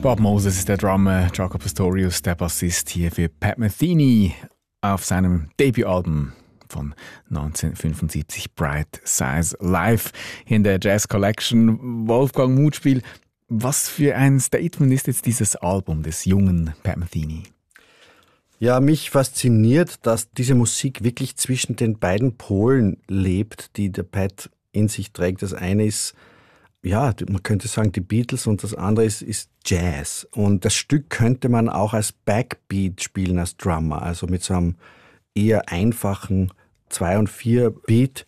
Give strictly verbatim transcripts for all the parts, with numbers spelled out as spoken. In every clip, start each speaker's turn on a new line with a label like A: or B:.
A: Bob Moses ist der Drummer, Jaco Pastorius der Bassist hier für Pat Metheny auf seinem Debütalbum von neunzehnhundertfünfundsiebzig, Bright Size Live, hier in der Jazz Collection. Wolfgang Mutspiel, was für ein Statement ist jetzt dieses Album des jungen Pat Metheny?
B: Ja, mich fasziniert, dass diese Musik wirklich zwischen den beiden Polen lebt, die der Pat in sich trägt. Das eine ist, ja, man könnte sagen die Beatles, und das andere ist, ist Jazz. Und das Stück könnte man auch als Backbeat spielen, als Drummer, also mit so einem eher einfachen zwei und vier Beat.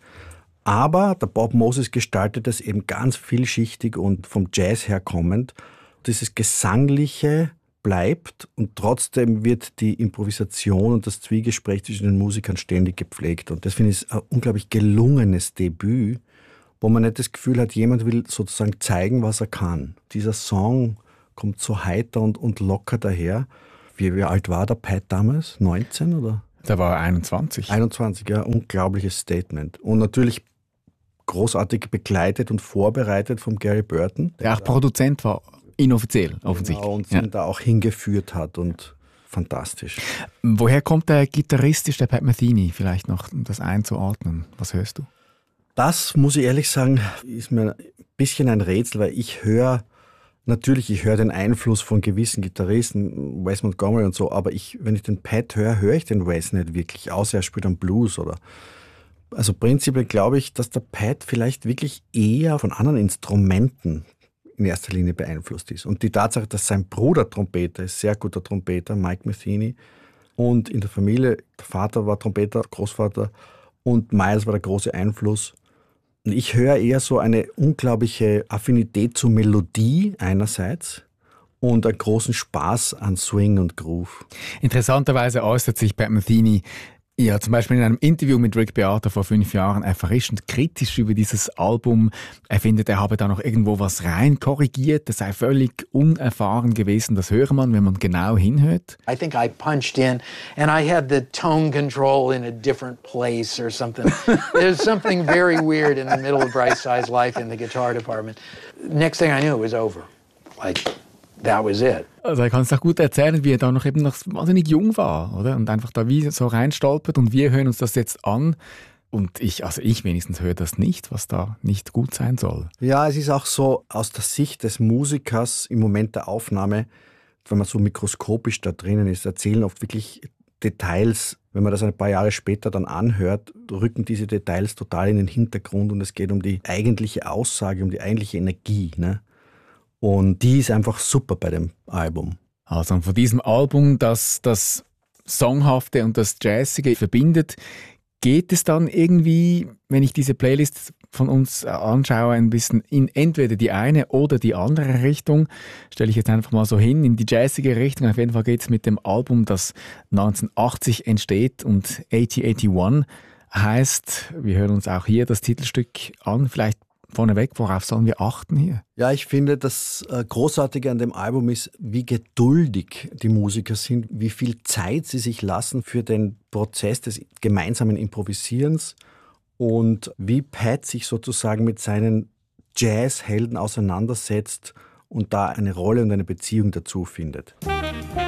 B: Aber der Bob Moses gestaltet das eben ganz vielschichtig und vom Jazz herkommend. Dieses Gesangliche bleibt und trotzdem wird die Improvisation und das Zwiegespräch zwischen den Musikern ständig gepflegt. Und das finde ich ein unglaublich gelungenes Debüt, wo man nicht das Gefühl hat, jemand will sozusagen zeigen, was er kann. Dieser Song kommt so heiter und, und locker daher. Wie, wie alt war der Pat damals? neunzehn oder?
A: Der war einundzwanzig.
B: einundzwanzig, ja, unglaubliches Statement. Und natürlich großartig begleitet und vorbereitet von Gary Burton.
A: Der auch Produzent war, inoffiziell, offensichtlich.
B: Genau, und
A: ja.
B: ihn da auch hingeführt hat und fantastisch.
A: Woher kommt der gitarristisch, der Pat Metheny? Vielleicht noch, um das einzuordnen. Was hörst du?
B: Das, muss ich ehrlich sagen, ist mir ein bisschen ein Rätsel, weil ich höre, natürlich, ich höre den Einfluss von gewissen Gitarristen, Wes Montgomery und so, aber ich, wenn ich den Pat höre, höre ich den Wes nicht wirklich, außer er spielt am Blues oder. Also prinzipiell glaube ich, dass der Pat vielleicht wirklich eher von anderen Instrumenten in erster Linie beeinflusst ist. Und die Tatsache, dass sein Bruder Trompeter ist, sehr guter Trompeter, Mike Metheny, und in der Familie, der Vater war Trompeter, Großvater, und Miles war der große Einfluss. Und ich höre eher so eine unglaubliche Affinität zur Melodie einerseits und einen großen Spaß an Swing und Groove.
A: Interessanterweise äußert sich Pat Metheny ja zum Beispiel in einem Interview mit Rick Beato vor fünf Jahren erfrischend kritisch über dieses Album. Er findet, er habe da noch irgendwo was rein korrigiert, das sei völlig unerfahren gewesen. Das hört man, wenn man genau hinhört.
C: I think I punched in and I had the tone control in a different place or something. There's something very weird in the middle of Bright Size Life in the guitar department. Next thing I knew, it was over. Like, that was it.
A: Also er kann es auch gut erzählen, wie er da noch eben noch wahnsinnig jung war, oder? Und einfach da wie so reinstolpert und wir hören uns das jetzt an. Und ich, also ich wenigstens höre das nicht, was da nicht gut sein soll.
B: Ja, es ist auch so aus der Sicht des Musikers im Moment der Aufnahme, wenn man so mikroskopisch da drinnen ist, erzählen oft wirklich Details. Wenn man das ein paar Jahre später dann anhört, rücken diese Details total in den Hintergrund und es geht um die eigentliche Aussage, um die eigentliche Energie, ne? Und die ist einfach super bei dem Album.
A: Also von diesem Album, das das Songhafte und das Jazzige verbindet, geht es dann irgendwie, wenn ich diese Playlist von uns anschaue, ein bisschen in entweder die eine oder die andere Richtung. Stelle ich jetzt einfach mal so hin, in die jazzige Richtung. Auf jeden Fall geht es mit dem Album, das neunzehnhundertachtzig entsteht und achtziger einundachtzig heißt. Wir hören uns auch hier das Titelstück an. Vielleicht vorneweg, worauf sollen wir achten hier?
B: Ja, ich finde, das Großartige an dem Album ist, wie geduldig die Musiker sind, wie viel Zeit sie sich lassen für den Prozess des gemeinsamen Improvisierens und wie Pat sich sozusagen mit seinen Jazzhelden auseinandersetzt und da eine Rolle und eine Beziehung dazu findet.